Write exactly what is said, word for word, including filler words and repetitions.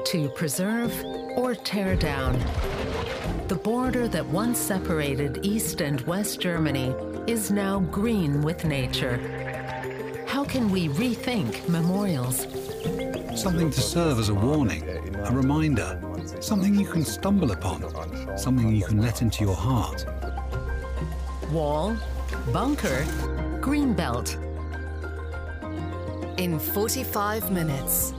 to preserve or tear down. The border that once separated East and West Germany is now green with nature. How can we rethink memorials? Something to serve as a warning, a reminder, something you can stumble upon, something you can let into your heart. Wall, bunker, greenbelt. In forty-five minutes.